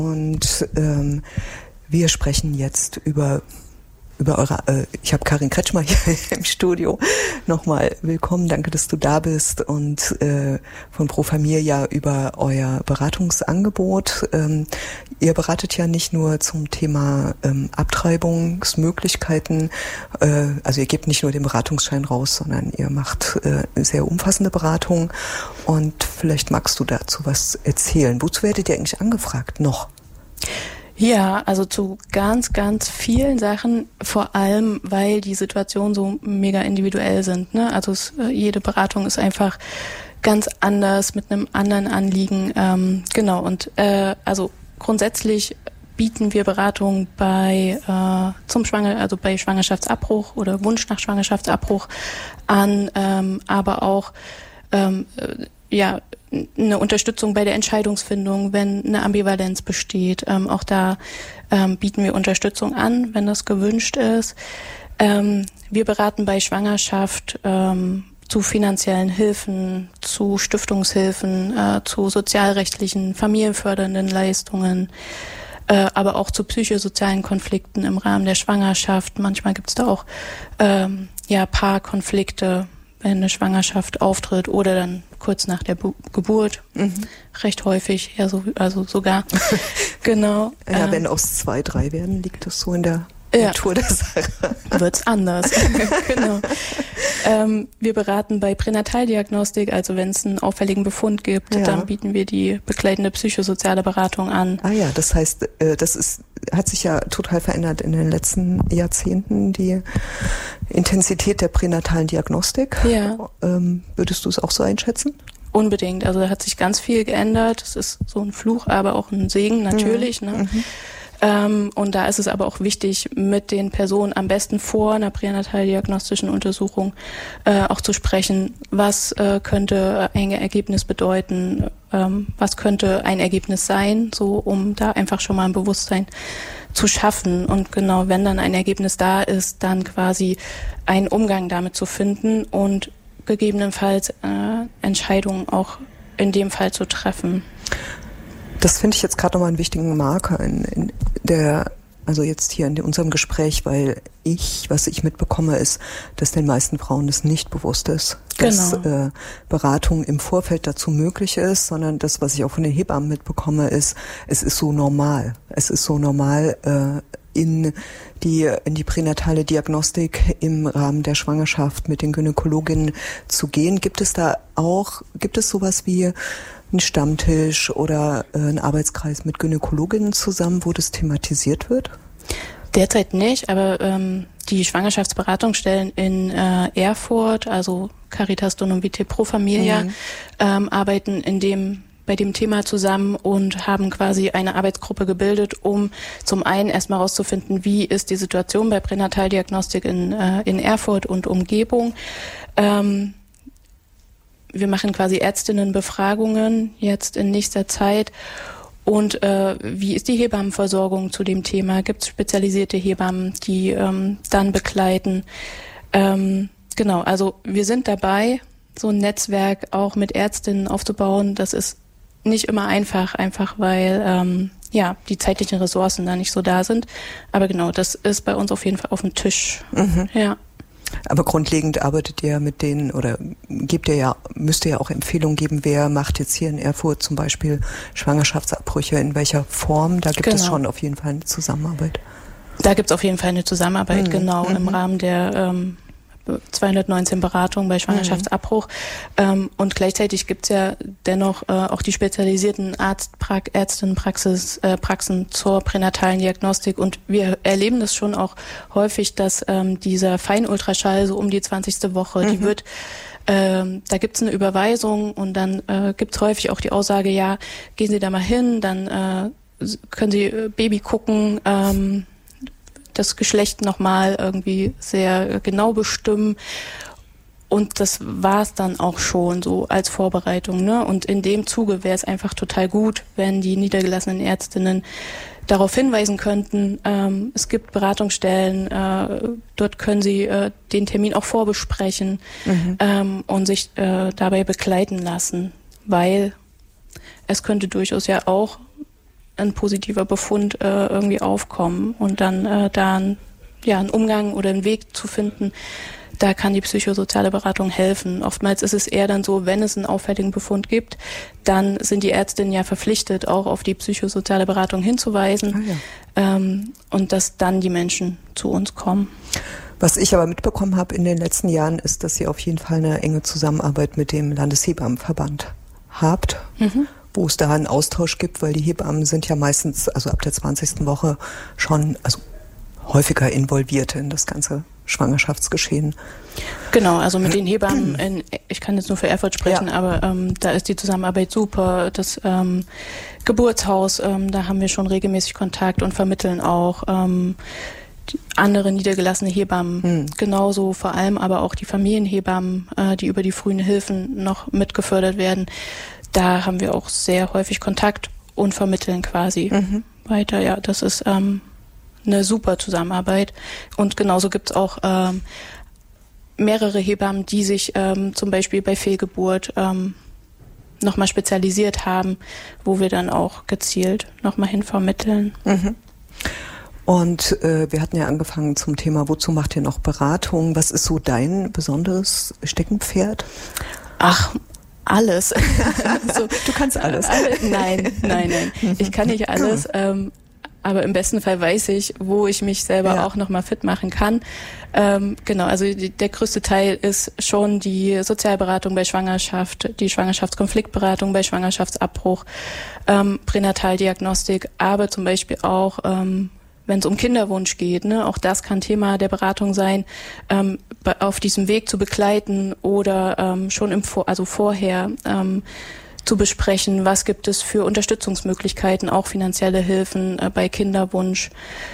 Und wir sprechen jetzt über eure, ich habe Karin Kretschmer hier im Studio. Nochmal willkommen, danke, dass du da bist, und von Pro Familia über euer Beratungsangebot. Ihr beratet ja nicht nur zum Thema Abtreibungsmöglichkeiten, also ihr gebt nicht nur den Beratungsschein raus, sondern ihr macht sehr umfassende Beratung, und vielleicht magst du dazu was erzählen. Wozu werdet ihr eigentlich angefragt noch? Ja, also zu ganz, ganz vielen Sachen, vor allem, weil die Situationen so mega individuell sind, ne? Also jede Beratung ist einfach ganz anders, mit einem anderen Anliegen, genau. Und also grundsätzlich bieten wir Beratung bei bei Schwangerschaftsabbruch oder Wunsch nach Schwangerschaftsabbruch an, aber auch eine Unterstützung bei der Entscheidungsfindung, wenn eine Ambivalenz besteht. Auch da bieten wir Unterstützung an, wenn das gewünscht ist. Wir beraten bei Schwangerschaft zu finanziellen Hilfen, zu Stiftungshilfen, zu sozialrechtlichen, familienfördernden Leistungen, aber auch zu psychosozialen Konflikten im Rahmen der Schwangerschaft. Manchmal gibt es da auch Paarkonflikte, wenn eine Schwangerschaft auftritt oder dann kurz nach der Geburt. Recht häufig, also sogar. Genau. Ja, wenn aus 2, 3 werden, liegt das so in der Natur der Sache. Wird's anders. Genau. Wir beraten bei Pränataldiagnostik, also wenn es einen auffälligen Befund gibt, dann bieten wir die begleitende psychosoziale Beratung an. Ah ja, das heißt, hat sich ja total verändert in den letzten Jahrzehnten, die Intensität der pränatalen Diagnostik. Ja. Würdest du es auch so einschätzen? Unbedingt. Also da hat sich ganz viel geändert. Es ist so ein Fluch, aber auch ein Segen natürlich. Ne? Und da ist es aber auch wichtig, mit den Personen am besten vor einer pränataldiagnostischen Untersuchung auch zu sprechen. Was könnte ein Ergebnis bedeuten? Was könnte ein Ergebnis sein? So, um da einfach schon mal ein Bewusstsein zu schaffen. Und genau, wenn dann ein Ergebnis da ist, dann quasi einen Umgang damit zu finden und gegebenenfalls Entscheidungen auch in dem Fall zu treffen. Das finde ich jetzt gerade nochmal einen wichtigen Marker also jetzt hier in unserem Gespräch, weil was ich mitbekomme, ist, dass den meisten Frauen das nicht bewusst ist, dass Beratung im Vorfeld dazu möglich ist, sondern das, was ich auch von den Hebammen mitbekomme, ist, es ist so normal. Es ist so normal, in die pränatale Diagnostik im Rahmen der Schwangerschaft mit den Gynäkologinnen zu gehen. Gibt es sowas wie einen Stammtisch oder einen Arbeitskreis mit Gynäkologinnen zusammen, wo das thematisiert wird? Derzeit nicht, aber die Schwangerschaftsberatungsstellen in Erfurt, also Caritas Donum Vitae Pro Familia, arbeiten bei dem Thema zusammen und haben quasi eine Arbeitsgruppe gebildet, um zum einen erstmal herauszufinden, wie ist die Situation bei Pränataldiagnostik in Erfurt und Umgebung. Wir machen quasi Ärztinnenbefragungen jetzt in nächster Zeit. Und wie ist die Hebammenversorgung zu dem Thema? Gibt es spezialisierte Hebammen, die dann begleiten? Genau, also wir sind dabei, so ein Netzwerk auch mit Ärztinnen aufzubauen. Das ist nicht immer einfach weil die zeitlichen Ressourcen da nicht so da sind. Aber genau, das ist bei uns auf jeden Fall auf dem Tisch. Ja. Aber grundlegend arbeitet ihr mit denen oder müsst ihr ja auch Empfehlungen geben, wer macht jetzt hier in Erfurt zum Beispiel Schwangerschaftsabbrüche, in welcher Form? Da gibt es schon auf jeden Fall eine Zusammenarbeit. Da gibt es auf jeden Fall eine Zusammenarbeit, im Rahmen der 219 Beratungen bei Schwangerschaftsabbruch. Und gleichzeitig gibt es ja dennoch auch die spezialisierten Ärztinnenpraxen zur pränatalen Diagnostik. Und wir erleben das schon auch häufig, dass dieser Feinultraschall so um die 20. Woche, die wird da gibt es eine Überweisung und dann gibt es häufig auch die Aussage, ja, gehen Sie da mal hin, dann können Sie Baby gucken, das Geschlecht nochmal irgendwie sehr genau bestimmen. Und das war es dann auch schon so als Vorbereitung, ne? Und in dem Zuge wäre es einfach total gut, wenn die niedergelassenen Ärztinnen darauf hinweisen könnten, es gibt Beratungsstellen, dort können sie den Termin auch vorbesprechen und sich dabei begleiten lassen, weil es könnte durchaus ja auch ein positiver Befund irgendwie aufkommen und dann da einen Umgang oder einen Weg zu finden, da kann die psychosoziale Beratung helfen. Oftmals ist es eher dann so, wenn es einen auffälligen Befund gibt, dann sind die Ärztinnen ja verpflichtet, auch auf die psychosoziale Beratung hinzuweisen, und dass dann die Menschen zu uns kommen. Was ich aber mitbekommen habe in den letzten Jahren, ist, dass ihr auf jeden Fall eine enge Zusammenarbeit mit dem Landeshebammenverband habt, wo es da einen Austausch gibt, weil die Hebammen sind ja meistens, also ab der 20. Woche schon, also häufiger involviert in das ganze Schwangerschaftsgeschehen. Genau, also mit den Hebammen, ich kann jetzt nur für Erfurt sprechen, aber da ist die Zusammenarbeit super. Das Geburtshaus, da haben wir schon regelmäßig Kontakt und vermitteln auch andere niedergelassene Hebammen. Genauso vor allem aber auch die Familienhebammen, die über die frühen Hilfen noch mitgefördert werden. Da haben wir auch sehr häufig Kontakt und vermitteln quasi weiter. Ja, das ist eine super Zusammenarbeit. Und genauso gibt es auch mehrere Hebammen, die sich zum Beispiel bei Fehlgeburt nochmal spezialisiert haben, wo wir dann auch gezielt nochmal hin vermitteln. Und wir hatten ja angefangen zum Thema, wozu macht ihr noch Beratung? Was ist so dein besonderes Steckenpferd? Ach, alles. So, du kannst alles. Nein. Ich kann nicht alles. Aber im besten Fall weiß ich, wo ich mich selber auch nochmal fit machen kann. Genau, also der größte Teil ist schon die Sozialberatung bei Schwangerschaft, die Schwangerschaftskonfliktberatung bei Schwangerschaftsabbruch, Pränataldiagnostik, aber zum Beispiel auch, wenn es um Kinderwunsch geht, ne, auch das kann Thema der Beratung sein, auf diesem Weg zu begleiten oder schon vorher zu besprechen, was gibt es für Unterstützungsmöglichkeiten, auch finanzielle Hilfen bei Kinderwunsch,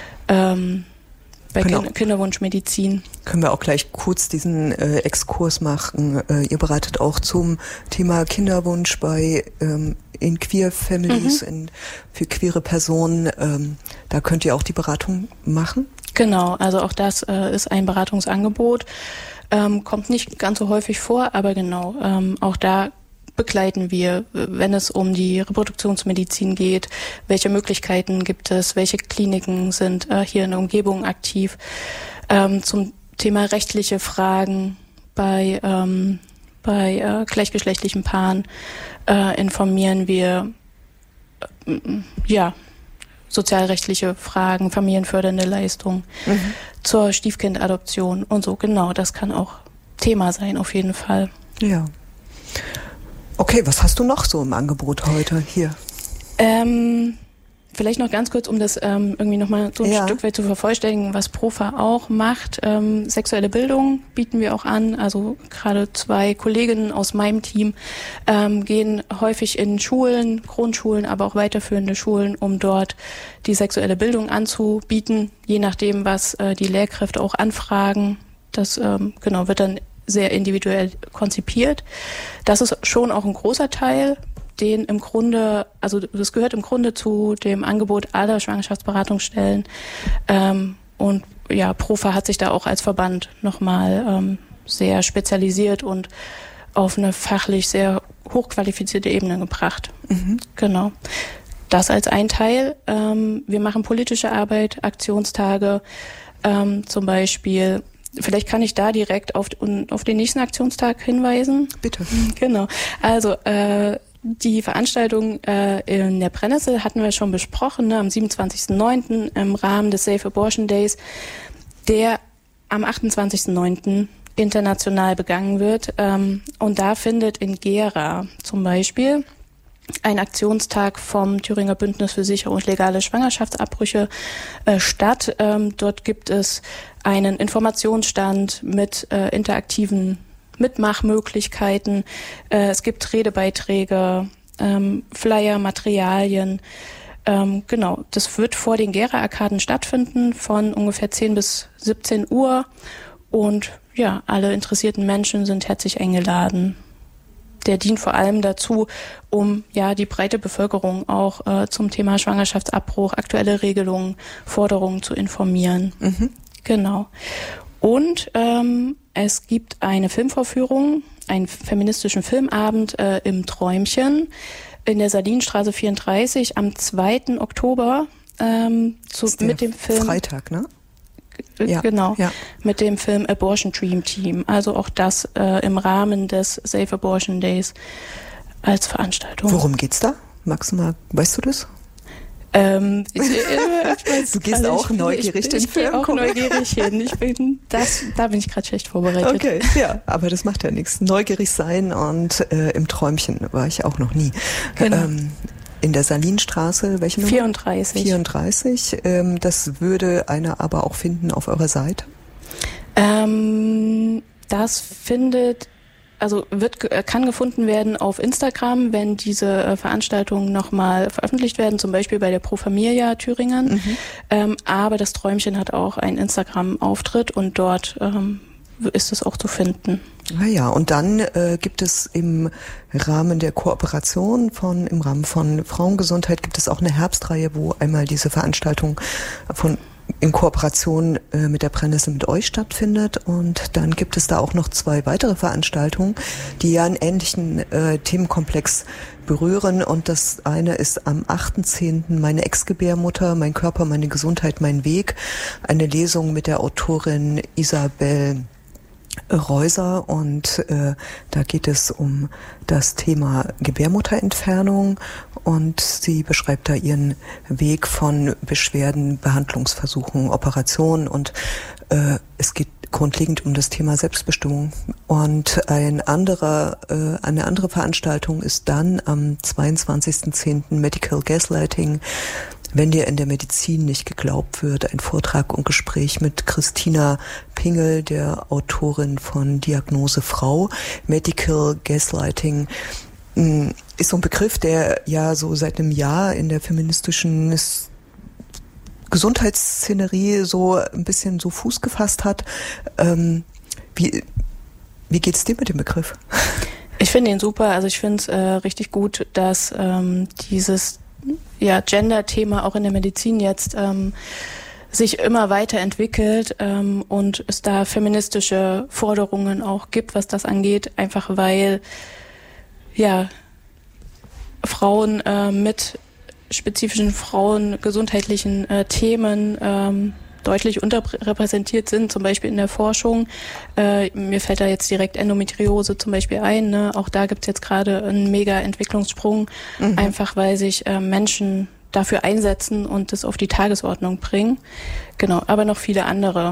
Kinderwunschmedizin. Können wir auch gleich kurz diesen Exkurs machen. Ihr beratet auch zum Thema Kinderwunsch in Queer Families, für queere Personen. Da könnt ihr auch die Beratung machen? Genau, also auch das ist ein Beratungsangebot. Kommt nicht ganz so häufig vor, aber genau, auch da begleiten wir, wenn es um die Reproduktionsmedizin geht, welche Möglichkeiten gibt es, welche Kliniken sind hier in der Umgebung aktiv. Zum Thema rechtliche Fragen bei gleichgeschlechtlichen Paaren informieren wir sozialrechtliche Fragen, familienfördernde Leistungen zur Stiefkindadoption und so. Genau, das kann auch Thema sein, auf jeden Fall. Ja. Okay, was hast du noch so im Angebot heute hier? Vielleicht noch ganz kurz, um das irgendwie nochmal so ein Stück weit zu vervollständigen, was PROFA auch macht. Sexuelle Bildung bieten wir auch an. Also gerade 2 Kolleginnen aus meinem Team gehen häufig in Schulen, Grundschulen, aber auch weiterführende Schulen, um dort die sexuelle Bildung anzubieten, je nachdem, was die Lehrkräfte auch anfragen. Das wird dann sehr individuell konzipiert. Das ist schon auch ein großer Teil, den im Grunde, also das gehört im Grunde zu dem Angebot aller Schwangerschaftsberatungsstellen. Und ja, PROFA hat sich da auch als Verband nochmal sehr spezialisiert und auf eine fachlich sehr hochqualifizierte Ebene gebracht. Genau. Das als ein Teil. Wir machen politische Arbeit, Aktionstage, zum Beispiel. Vielleicht kann ich da direkt auf den nächsten Aktionstag hinweisen. Bitte. Genau. Also die Veranstaltung in der Brennnessel hatten wir schon besprochen, ne, am 27.09. im Rahmen des Safe Abortion Days, der am 28.09. international begangen wird. Und da findet in Gera zum Beispiel ein Aktionstag vom Thüringer Bündnis für sichere und legale Schwangerschaftsabbrüche statt. Dort gibt es einen Informationsstand mit interaktiven Mitmachmöglichkeiten. Es gibt Redebeiträge, Flyer, Materialien. Genau, das wird vor den Gera-Arkaden stattfinden von ungefähr 10 bis 17 Uhr. Und ja, alle interessierten Menschen sind herzlich eingeladen. Der dient vor allem dazu, um ja die breite Bevölkerung auch zum Thema Schwangerschaftsabbruch, aktuelle Regelungen, Forderungen zu informieren. Genau. Und es gibt eine Filmvorführung, einen feministischen Filmabend im Träumchen. in der Salinstraße 34 am 2. Oktober mit dem Film Freitag, ne? Genau, ja. Mit dem Film Abortion Dream Team. Also auch das im Rahmen des Safe Abortion Days als Veranstaltung. Worum geht's da? Magst du mal, weißt du das? Du gehst auch neugierig den Film gucken. Ich gehe auch neugierig hin. Da bin ich gerade schlecht vorbereitet. Okay, ja, aber das macht ja nichts. Neugierig sein und im Träumchen war ich auch noch nie. Genau. In der Salinstraße, welche Nummer? 34. 34. Das würde einer aber auch finden auf eurer Seite? Das kann gefunden werden auf Instagram, wenn diese Veranstaltungen nochmal veröffentlicht werden, zum Beispiel bei der Pro Familia Thüringen. Aber das Träumchen hat auch einen Instagram-Auftritt und dort ist es auch zu finden. Ja, und dann gibt es im Rahmen der Kooperation im Rahmen von Frauengesundheit gibt es auch eine Herbstreihe, wo einmal diese Veranstaltung in Kooperation mit der Brennnessel mit euch stattfindet. Und dann gibt es da auch noch 2 weitere Veranstaltungen, die ja einen ähnlichen Themenkomplex berühren. Und das eine ist am 8.10. meine Ex-Gebärmutter, mein Körper, meine Gesundheit, mein Weg. Eine Lesung mit der Autorin Isabel Reuser und da geht es um das Thema Gebärmutterentfernung und sie beschreibt da ihren Weg von Beschwerden, Behandlungsversuchen, Operationen und es geht grundlegend um das Thema Selbstbestimmung. Und eine andere Veranstaltung ist dann am 22.10. Medical Gaslighting, wenn dir in der Medizin nicht geglaubt wird, ein Vortrag und Gespräch mit Christina Pingel, der Autorin von Diagnose Frau. Medical Gaslighting ist so ein Begriff, der ja so seit einem Jahr in der feministischen Gesundheitsszenerie so ein bisschen so Fuß gefasst hat. Wie geht's dir mit dem Begriff? Ich finde ihn super. Also ich finde es richtig gut, dass dieses Gender-Thema auch in der Medizin jetzt sich immer weiterentwickelt und es da feministische Forderungen auch gibt, was das angeht, einfach weil Frauen mit spezifischen frauengesundheitlichen Themen deutlich unterrepräsentiert sind, zum Beispiel in der Forschung. Mir fällt da jetzt direkt Endometriose zum Beispiel ein. Ne? Auch da gibt's jetzt gerade einen mega Entwicklungsssprung, einfach weil sich Menschen dafür einsetzen und das auf die Tagesordnung bringen. Genau, aber noch viele andere,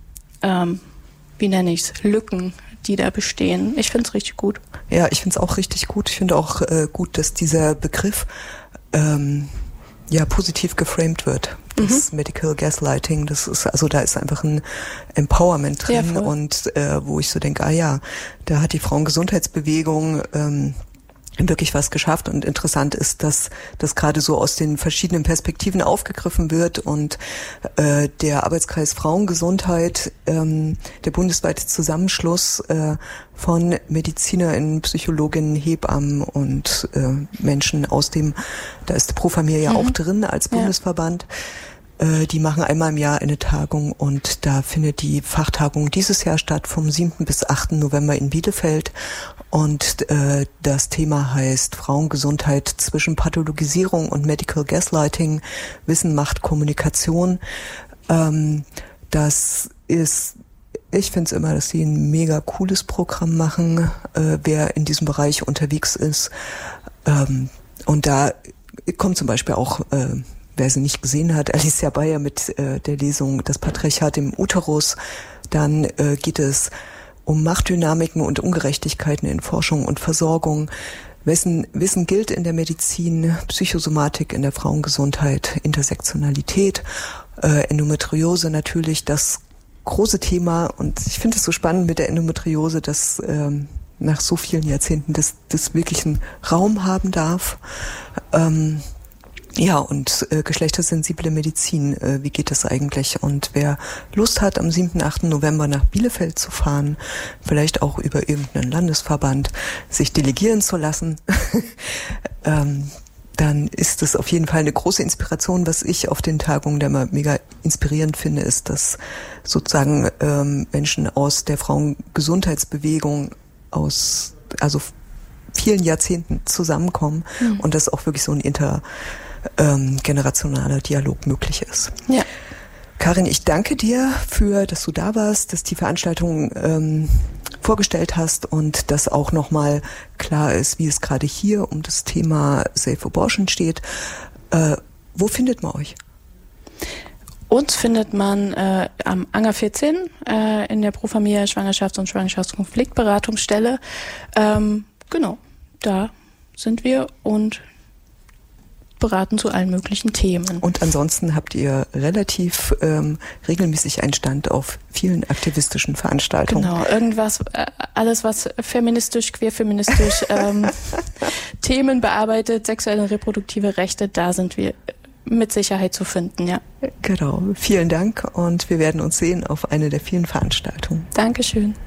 Lücken, die da bestehen. Ich finde es richtig gut. Ja, ich finde es auch richtig gut. Ich finde auch gut, dass dieser Begriff positiv geframed wird. Das Medical Gaslighting, das ist, also da ist einfach ein Empowerment drin und wo ich so denke, da hat die Frauengesundheitsbewegung wirklich was geschafft und interessant ist, dass das gerade so aus den verschiedenen Perspektiven aufgegriffen wird und der Arbeitskreis Frauengesundheit, der bundesweite Zusammenschluss von MedizinerInnen, Psychologinnen, Hebammen und Menschen da ist Pro Familia auch drin als Bundesverband. Die machen einmal im Jahr eine Tagung und da findet die Fachtagung dieses Jahr statt vom 7. bis 8. November in Bielefeld und das Thema heißt Frauengesundheit zwischen Pathologisierung und Medical Gaslighting, Wissen, Macht, Kommunikation. Ich finde es immer, dass sie ein mega cooles Programm machen, wer in diesem Bereich unterwegs ist. Und da kommt zum Beispiel auch wer sie nicht gesehen hat, Alicia Bayer mit der Lesung Das Patriarchat im Uterus. Dann geht es um Machtdynamiken und Ungerechtigkeiten in Forschung und Versorgung. Wissen gilt in der Medizin, Psychosomatik in der Frauengesundheit, Intersektionalität, Endometriose natürlich, das große Thema. Und ich finde es so spannend mit der Endometriose, dass nach so vielen Jahrzehnten das wirklich einen Raum haben darf. Und geschlechtersensible Medizin, wie geht das eigentlich? Und wer Lust hat, am 7. 8. November nach Bielefeld zu fahren, vielleicht auch über irgendeinen Landesverband sich delegieren zu lassen, dann ist es auf jeden Fall eine große Inspiration. Was ich auf den Tagungen da immer mega inspirierend finde, ist, dass sozusagen Menschen aus der Frauengesundheitsbewegung vielen Jahrzehnten zusammenkommen und dass auch wirklich so ein intergenerationaler Dialog möglich ist. Ja. Karin, ich danke dir dass du da warst, dass die Veranstaltung vorgestellt hast und dass auch nochmal klar ist, wie es gerade hier um das Thema Safe Abortion steht. Wo findet man euch? Uns findet man am Anger 14 in der Pro Familia Schwangerschafts- und Schwangerschaftskonfliktberatungsstelle. Genau, da sind wir und beraten zu allen möglichen Themen. Und ansonsten habt ihr relativ regelmäßig einen Stand auf vielen aktivistischen Veranstaltungen. Genau, alles was feministisch, queerfeministisch Themen bearbeitet, sexuelle und reproduktive Rechte, da sind wir mit Sicherheit zu finden, ja. Genau, vielen Dank und wir werden uns sehen auf eine der vielen Veranstaltungen. Dankeschön.